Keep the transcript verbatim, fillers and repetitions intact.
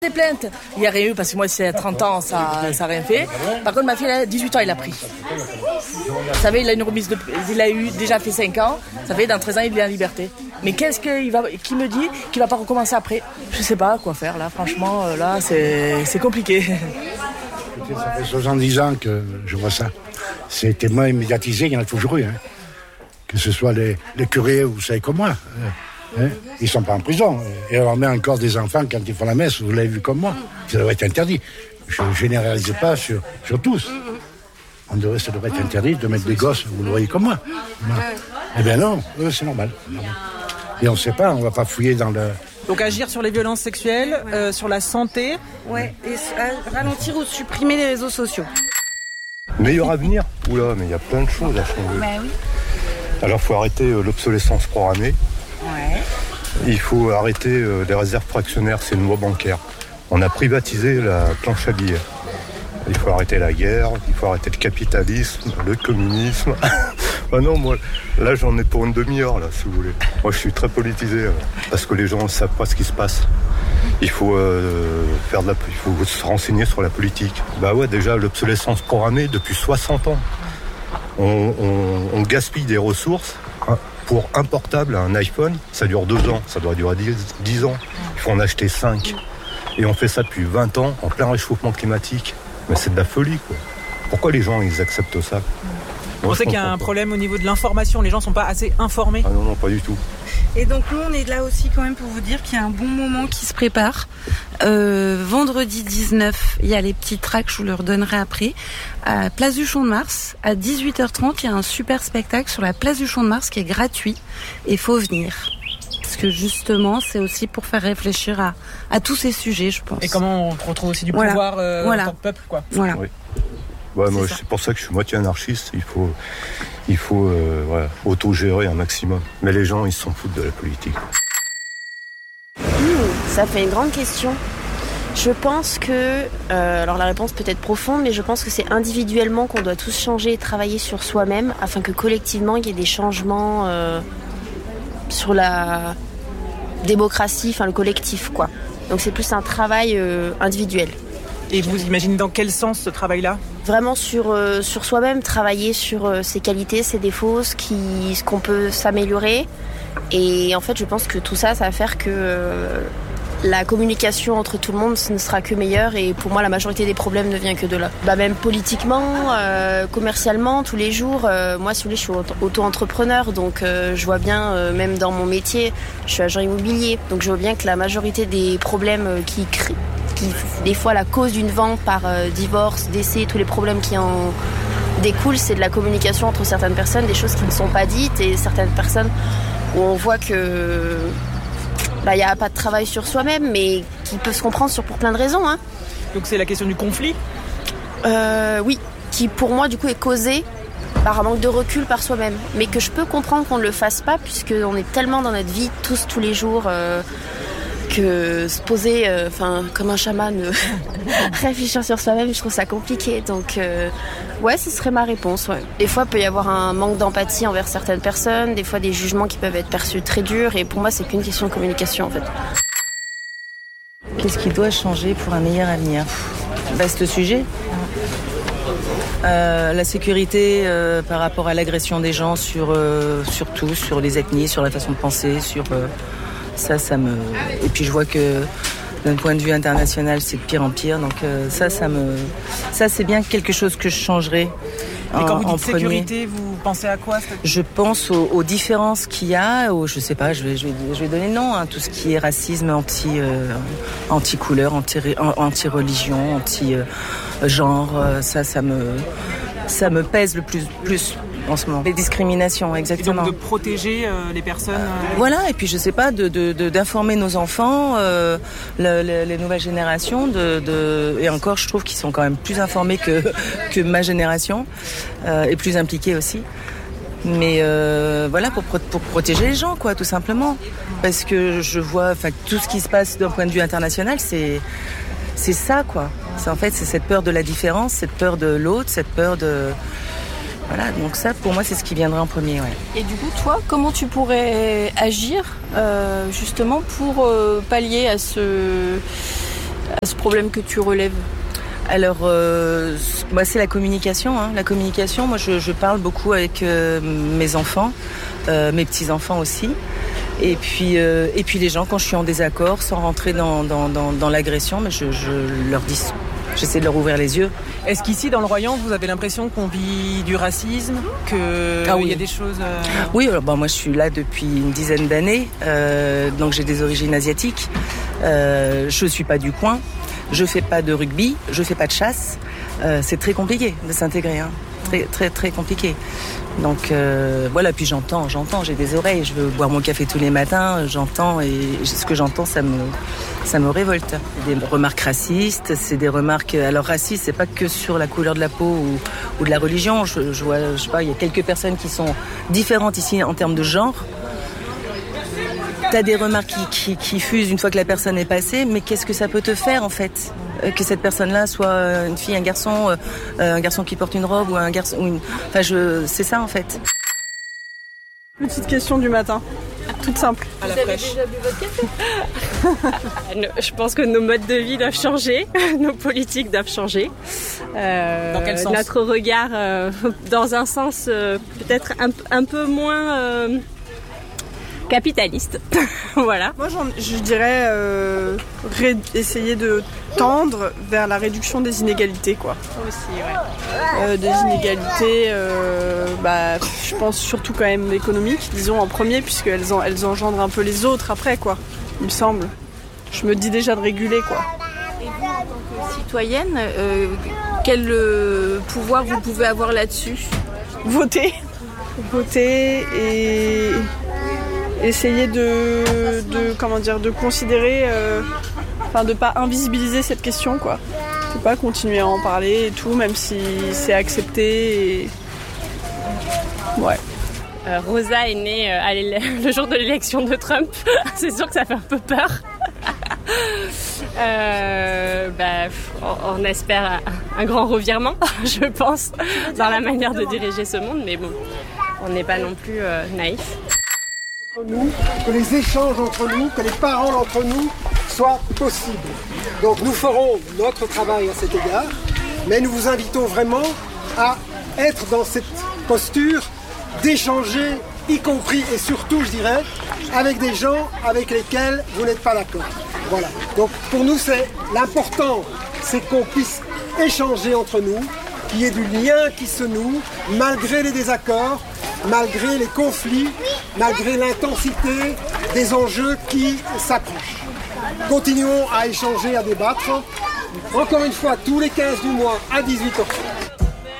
Des plaintes, il n'y a rien eu parce que moi c'est à trente ans, ça n'a rien fait. Par contre ma fille elle a dix-huit ans, il a pris. Vous savez, il a une remise de, il a eu déjà fait cinq ans, ça fait dans treize ans il est en liberté. Mais qu'est-ce qu'il va, qui me dit qu'il va pas recommencer après? Je sais pas quoi faire là, franchement là c'est, c'est compliqué. Ça fait soixante-dix ans que je vois ça. C'est tellement médiatisé, il y en a toujours eu. Hein. Que ce soit les, les curés ou vous savez comme moi. Hein, ils ne sont pas en prison. Et on met encore des enfants quand ils font la messe, vous l'avez vu comme moi. Ça devrait être interdit. Je ne généralise pas sur, sur tous. On devrait, ça devrait être interdit de mettre des gosses, vous le voyez comme moi. Non. Eh bien non, c'est normal. Et on ne sait pas, on ne va pas fouiller dans le... Donc agir sur les violences sexuelles, ouais. euh, sur la santé. Ouais, et ralentir ou supprimer les réseaux sociaux. Meilleur avenir? Oula, mais il y a plein de choses à changer. Bah oui. Alors il faut arrêter euh, l'obsolescence programmée. Ouais. Il faut arrêter euh, les réserves fractionnaires, c'est une loi bancaire. On a privatisé la planche à billets. Il faut arrêter la guerre, il faut arrêter le capitalisme, le communisme. Ah non, moi, là j'en ai pour une demi-heure, là, si vous voulez. Moi je suis très politisé, euh, parce que les gens ne savent pas ce qui se passe. Il faut, euh, faire de la, il faut se renseigner sur la politique. Bah ouais, déjà l'obsolescence programmée depuis soixante ans. On, on, on gaspille des ressources. Hein. Pour un portable, un iPhone, ça dure deux ans, ça doit durer dix ans. Il faut en acheter cinq. Et on fait ça depuis vingt ans, en plein réchauffement climatique. Mais c'est de la folie, quoi. Pourquoi les gens, ils acceptent ça? Vous pensez qu'il y a un problème au niveau de l'information? Les gens ne sont pas assez informés? Ah non, non, pas du tout. Et donc nous, on est là aussi quand même pour vous dire qu'il y a un bon moment qui se prépare. Euh, vendredi dix-neuf, il y a les petits tracts, je vous le redonnerai après. À Place du Champ de Mars, à dix-huit heures trente, il y a un super spectacle sur la Place du Champ de Mars qui est gratuit. Et il faut venir. Parce que justement, c'est aussi pour faire réfléchir à, à tous ces sujets, je pense. Et comment on retrouve aussi du voilà. pouvoir euh, voilà. en tant que peuple, quoi. Voilà. Oui. Ouais, c'est, moi, c'est pour ça que je suis moitié anarchiste. Il faut, il faut euh, ouais, autogérer un maximum. Mais les gens, ils s'en foutent de la politique. Mmh, ça fait une grande question. Je pense que, euh, alors la réponse peut être profonde, mais je pense que c'est individuellement qu'on doit tous changer et travailler sur soi-même afin que collectivement il y ait des changements euh, sur la démocratie, enfin le collectif, quoi. Donc c'est plus un travail euh, individuel. Et vous imaginez dans quel sens ce travail-là? Vraiment sur, euh, sur soi-même, travailler sur euh, ses qualités, ses défauts, ce, qui, ce qu'on peut s'améliorer. Et en fait, je pense que tout ça, ça va faire que euh, la communication entre tout le monde ce ne sera que meilleure. Et pour moi, la majorité des problèmes ne vient que de là. Bah, même politiquement, euh, commercialement, tous les jours. Euh, moi, si vous voulez, je suis auto-entrepreneur. Donc, euh, je vois bien, euh, même dans mon métier, je suis agent immobilier. Donc, je vois bien que la majorité des problèmes qui créent... des fois la cause d'une vente par euh, divorce, décès, tous les problèmes qui en découlent, c'est de la communication entre certaines personnes, des choses qui ne sont pas dites et certaines personnes où on voit que bah, y a pas de travail sur soi-même, mais qui peut se comprendre sur, pour plein de raisons. Hein. Donc c'est la question du conflit euh, Oui, qui pour moi du coup est causée par un manque de recul par soi-même, mais que je peux comprendre qu'on ne le fasse pas puisqu'on est tellement dans notre vie tous tous les jours euh, que se poser enfin euh, comme un chaman euh, réfléchir sur soi-même, je trouve ça compliqué. Donc euh, ouais, ce serait ma réponse. Ouais. Des fois, il peut y avoir un manque d'empathie envers certaines personnes, des fois des jugements qui peuvent être perçus très durs, et pour moi, c'est qu'une question de communication en fait. Qu'est-ce qui doit changer pour un meilleur avenir? Vaste sujet. Euh, la sécurité euh, par rapport à l'agression des gens sur, euh, sur tout, sur les ethnies, sur la façon de penser, sur... Euh, Ça, ça me... Et puis je vois que d'un point de vue international, c'est de pire en pire. Donc euh, ça, ça me... Ça, c'est bien quelque chose que je changerais. Mais quand vous dites premier. sécurité, vous pensez à quoi? Je pense aux, aux différences qu'il y a, aux, je sais pas, je vais, je vais, je vais donner le nom, hein, tout ce qui est racisme, anti, euh, anti-couleur, anti, anti-religion, anti-genre, euh, ça, ça me, ça me pèse le plus, plus en ce moment. Les discriminations, exactement. Et donc de protéger euh, les personnes. Euh... Voilà, et puis je sais pas, de, de, de d'informer nos enfants, euh, le, le, les nouvelles générations, de, de, et encore, je trouve qu'ils sont quand même plus informés que que ma génération, euh, et plus impliqués aussi. Mais euh, voilà, pour, pour protéger les gens, quoi, tout simplement. Parce que je vois, enfin, tout ce qui se passe d'un point de vue international, c'est c'est ça, quoi. C'est en fait, c'est cette peur de la différence, cette peur de l'autre, cette peur de Voilà, donc ça, pour moi, c'est ce qui viendrait en premier. Ouais. Et du coup, toi, comment tu pourrais agir euh, justement pour euh, pallier à ce, à ce problème que tu relèves ? Alors, euh, bah, c'est la communication. Hein. La communication, moi, je, je parle beaucoup avec euh, mes enfants, euh, mes petits-enfants aussi. Et puis, euh, et puis les gens, quand je suis en désaccord, sans rentrer dans, dans, dans, dans l'agression, mais je, je leur dis, j'essaie de leur ouvrir les yeux. Est-ce qu'ici, dans le Royan, vous avez l'impression qu'on vit du racisme, qu'il ah oui. y a des choses... Euh... Oui, alors, bon, moi je suis là depuis une dizaine d'années, euh, donc j'ai des origines asiatiques. Euh, je suis pas du coin, je fais pas de rugby, je fais pas de chasse. Euh, c'est très compliqué de s'intégrer, hein. Très, très, très compliqué. Donc euh, voilà, puis j'entends, j'entends, j'ai des oreilles, je veux boire mon café tous les matins, j'entends et ce que j'entends, ça me, ça me révolte. Des remarques racistes, c'est des remarques, alors racistes, c'est pas que sur la couleur de la peau ou, ou de la religion. Je, je vois, je sais pas, il y a quelques personnes qui sont différentes ici en termes de genre. T'as des remarques qui, qui, qui fusent une fois que la personne est passée, mais qu'est-ce que ça peut te faire en fait ? Que cette personne-là soit une fille, un garçon, euh, un garçon qui porte une robe ou un garçon, ou une... enfin, je, c'est ça en fait. Petite question du matin, toute simple. À la Vous fraîche. Avez déjà bu votre café ? Je pense que nos modes de vie doivent changer, nos politiques doivent changer. Euh, dans quel sens ? Notre regard, euh, dans un sens euh, peut-être un, un peu moins. Euh, capitaliste. Voilà. Moi, je dirais euh, ré- essayer de tendre vers la réduction des inégalités, quoi. Aussi, ouais. Euh, des inégalités, euh, bah, je pense surtout quand même économiques, disons en premier, puisqu'elles en, elles engendrent un peu les autres après, quoi. Il me semble. Je me dis déjà de réguler, quoi. Et vous, en tant que citoyenne, euh, quel euh, pouvoir vous pouvez avoir là-dessus ? Voter. Voter et essayer de, de comment dire, de considérer, euh, enfin de pas invisibiliser cette question, quoi. De pas continuer à en parler et tout, même si c'est accepté. Et... Ouais. Euh, Rosa est née euh, le jour de l'élection de Trump. C'est sûr que ça fait un peu peur. euh, bah, on, on espère un, un grand revirement, je pense, dans la manière de diriger ce monde, mais bon, on n'est pas non plus euh, naïf. Nous, que les échanges entre nous, que les paroles entre nous soient possibles. Donc nous ferons notre travail à cet égard, mais nous vous invitons vraiment à être dans cette posture d'échanger, y compris et surtout, je dirais, avec des gens avec lesquels vous n'êtes pas d'accord. Voilà. Donc pour nous, c'est l'important, c'est qu'on puisse échanger entre nous, qu'il y ait du lien qui se noue, malgré les désaccords, malgré les conflits, malgré l'intensité des enjeux qui s'approchent. Continuons à échanger, à débattre. Encore une fois, tous les quinze du mois à dix-huit heures trente.